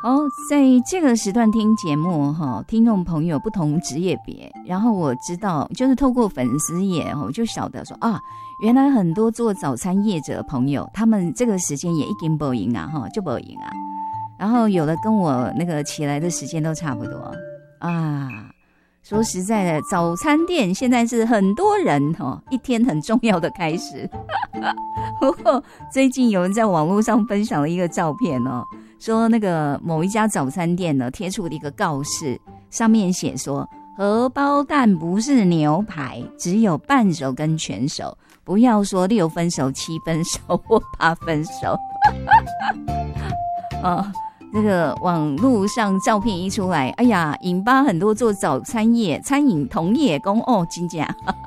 哦，在这个时段听节目哈，听众朋友不同职业别，然后我知道就是透过粉丝页我就晓得说啊，原来很多做早餐业者的朋友，他们这个时间也已经没赢啊哈，就没赢啊。然后有的跟我那个起来的时间都差不多啊。说实在的，早餐店现在是很多人一天很重要的开始。不过最近有人在网络上分享了一个照片说那个某一家早餐店呢贴出了一个告示，上面写说荷包蛋不是牛排，只有半熟跟全熟，不要说6分熟、7分熟或8分熟。这个网络上照片一出来，哎呀，引发很多做早餐业、餐饮同业说真的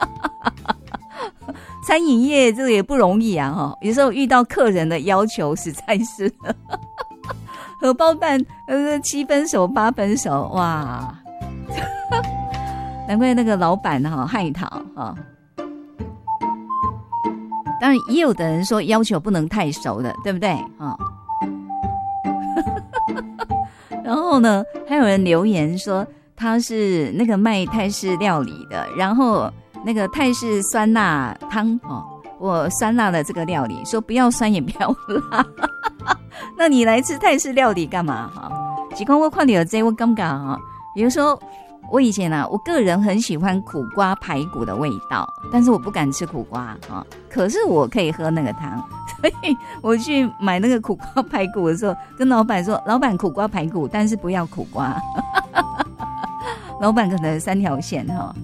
餐饮业这个也不容易啊有时候遇到客人的要求实在是荷包蛋7分熟、8分熟，哇难怪那个老板害讨当然也有的人说要求不能太熟的，对不对然后呢还有人留言说他是那个卖泰式料理的，然后那个泰式酸辣汤我酸辣的这个料理说不要酸也不要辣那你来吃泰式料理干嘛只看我看到这我感觉比如说我以前我个人很喜欢苦瓜排骨的味道，但是我不敢吃苦瓜可是我可以喝那个汤，所以我去买那个苦瓜排骨的时候跟老板说，老板苦瓜排骨但是不要苦瓜老板可能3条线